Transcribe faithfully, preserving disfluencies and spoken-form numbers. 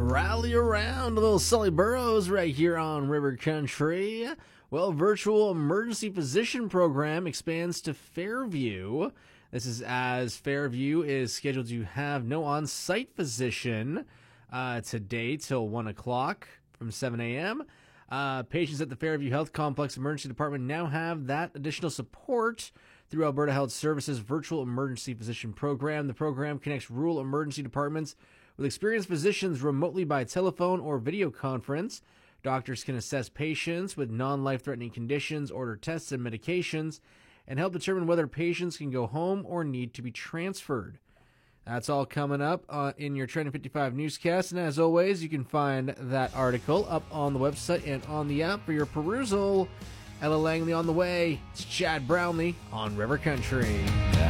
Rally around, little Sully Burrows right here on River Country. Well, virtual emergency physician program expands to Fairview. This is as Fairview is scheduled to have no on-site physician uh, today till one o'clock from seven a.m. Uh, patients at the Fairview Health Complex Emergency Department now have that additional support through Alberta Health Services Virtual Emergency Physician Program. The program connects rural emergency departments with experienced physicians remotely by telephone or video conference. Doctors can assess patients with non-life-threatening conditions, order tests and medications, and help determine whether patients can go home or need to be transferred. That's all coming up uh, in your Trending fifty-five newscast. And as always, you can find that article up on the website and on the app for your perusal. Ella Langley on the way. It's Chad Brownlee on River Country.